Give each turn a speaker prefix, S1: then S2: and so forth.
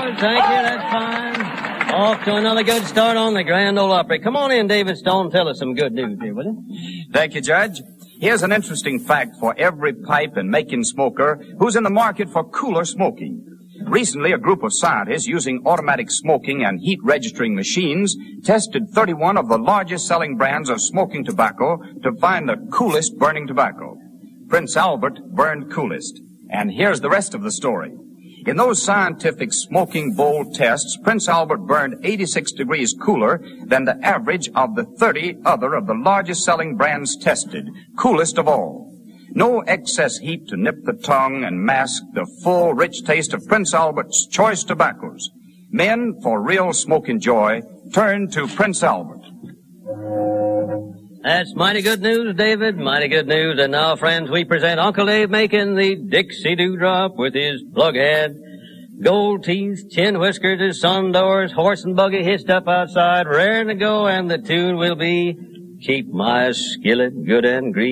S1: Good, thank you, that's fine. Off to another good start on the Grand Ole Opry. Come on in, David Stone, tell us some good news here, will you?
S2: Thank you, Judge. Here's an interesting fact for every pipe and making smoker who's in the market for cooler smoking. Recently, a group of scientists using automatic smoking and heat registering machines tested 31 of the largest selling brands of smoking tobacco to find the coolest burning tobacco. Prince Albert burned coolest. And here's the rest of the story. In those scientific smoking bowl tests, Prince Albert burned 86 degrees cooler than the average of the 30 other of the largest selling brands tested, coolest of all. No excess heat to nip the tongue and mask the full, rich taste of Prince Albert's choice tobaccos. Men, for real smoking joy, turn to Prince Albert.
S1: That's mighty good news, David, mighty good news. And now, friends, we present Uncle Dave making the Dixie Dewdrop with his plug head, gold teeth, chin whiskers, his sun doors, horse and buggy hitched up outside, raring to go, and the tune will be, keep my skillet good and greasy.